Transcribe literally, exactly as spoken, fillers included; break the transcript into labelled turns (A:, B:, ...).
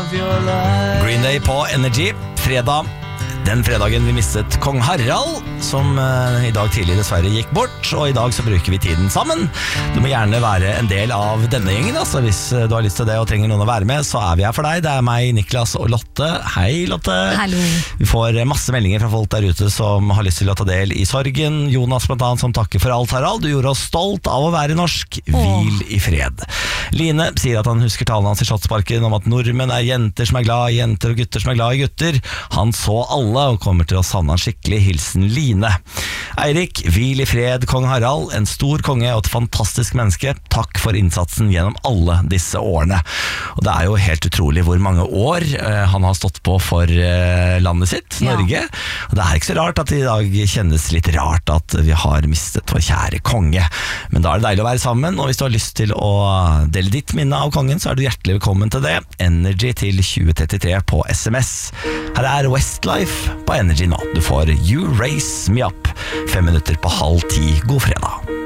A: of your life.
B: Green Day på Energy, fredag. Den fredagen vi mistet Kong Harald, som uh, i dag tidlig dessverre gikk bort, og i dag så bruker vi tiden sammen. Du må gjerne være en del av denne gjengen, altså hvis uh, du har lyst til det og trenger noen å være med, så er vi her for deg. Det er meg, Niklas og Lotte. Hei, Lotte.
C: Hallo.
B: Vi får uh, masse meldinger fra folk der ute som har lyst til å ta del i sorgen. Jonas blant annet, som takker for alt, Harald. Du gjorde oss stolt av å være norsk. Hvil i fred. Line sier at han husker talen hans i Slottsparken om at nordmenn er jenter som er glad i jenter og gutter som er glad i gutter. Han så alle og kommer til å savne han skikkelig. Hilsen Line. Eirik, hvil i fred, kong Harald. En stor konge og et fantastisk menneske. Takk for innsatsen gjennom alle disse årene. Og det er jo helt utrolig hvor mange år uh, han har stått på for uh, landet sitt,
C: Ja.
B: Norge. Og det er ikke så rart at det i dag kjennes litt rart at vi har mistet vår kjære konge. Men da er det deilig å være sammen, og hvis du har lyst til å dele ditt minne av kongen, så er du hjertelig velkommen til det. Energy til tjue trettitre på S M S. Her er Westlife på Energy nå. Du får You Raise Me Up. Fem minutter på halv ti. God fredag.